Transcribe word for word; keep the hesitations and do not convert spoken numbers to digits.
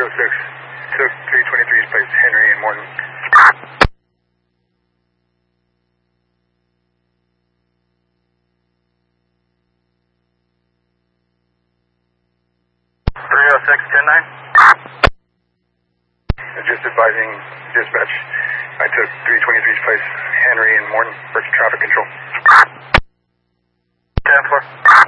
oh six. Took three twenty-three's place, Henry and Morton. three oh six, ten nine. Just advising dispatch. I took three twenty-three's place, Henry and Morton, for traffic control. ten four.